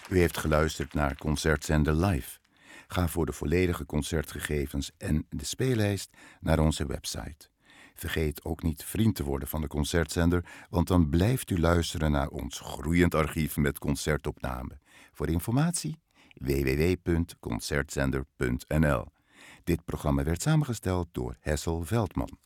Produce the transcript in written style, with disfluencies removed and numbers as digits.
U heeft geluisterd naar Concertzender Live. Ga voor de volledige concertgegevens en de speellijst naar onze website. Vergeet ook niet vriend te worden van de Concertzender, want dan blijft u luisteren naar ons groeiend archief met concertopnamen. Voor informatie www.concertzender.nl. Dit programma werd samengesteld door Hessel Veldman.